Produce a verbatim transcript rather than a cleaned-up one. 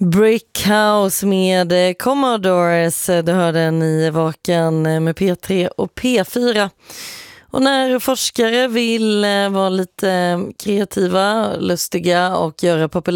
Brick House med Commodores, du hörde den i Vakan med P tre och P fyra. Och när forskare vill vara lite kreativa, lustiga och göra populära